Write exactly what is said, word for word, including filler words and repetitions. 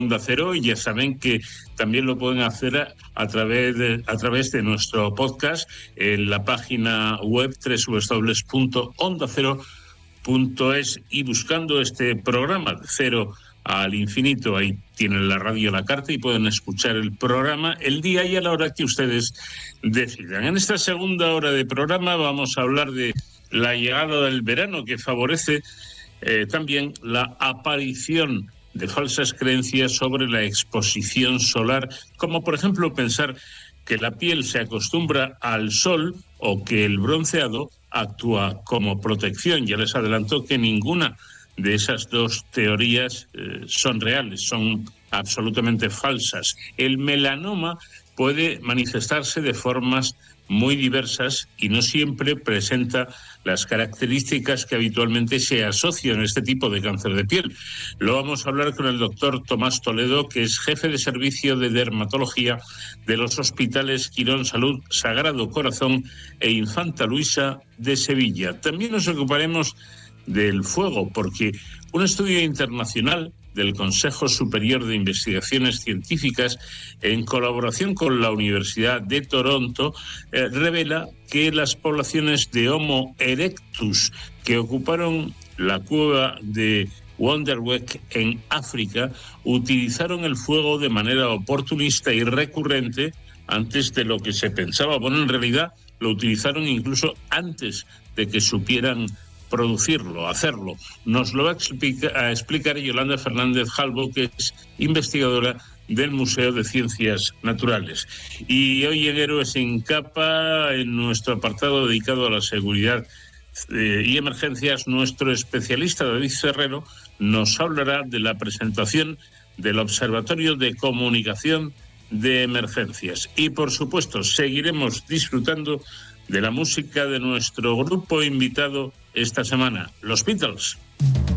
Onda Cero, y ya saben que también lo pueden hacer a, a través de a través de nuestro podcast en la página web doble u doble u doble u punto onda cero punto es, y buscando este programa de Cero al Infinito, ahí tienen la radio a la carta y pueden escuchar el programa el día y a la hora que ustedes decidan. En esta segunda hora de programa vamos a hablar de la llegada del verano, que favorece eh, también la aparición de falsas creencias sobre la exposición solar, como por ejemplo pensar que la piel se acostumbra al sol o que el bronceado actúa como protección. Ya les adelanto que ninguna de esas dos teorías eh, son reales, son absolutamente falsas. El melanoma puede manifestarse de formas muy diversas y no siempre presenta las características que habitualmente se asocian a este tipo de cáncer de piel. Lo vamos a hablar con el doctor Tomás Toledo, que es jefe de servicio de dermatología de los hospitales Quirón Salud, Sagrado Corazón e Infanta Luisa de Sevilla. También nos ocuparemos del fuego, porque un estudio internacional del Consejo Superior de Investigaciones Científicas, en colaboración con la Universidad de Toronto, eh, revela que las poblaciones de Homo erectus que ocuparon la cueva de Wonderweg en África utilizaron el fuego de manera oportunista y recurrente antes de lo que se pensaba. Bueno, en realidad lo utilizaron incluso antes de que supieran producirlo, hacerlo. Nos lo va a explicar, a explicar Yolanda Fernández Jalbo, que es investigadora del Museo de Ciencias Naturales. Y hoy en Héroes sin Capa, en nuestro apartado dedicado a la seguridad eh, y emergencias, nuestro especialista David Ferrero nos hablará de la presentación del Observatorio de Comunicación de Emergencias. Y por supuesto, seguiremos disfrutando de la música de nuestro grupo invitado esta semana, los Beatles.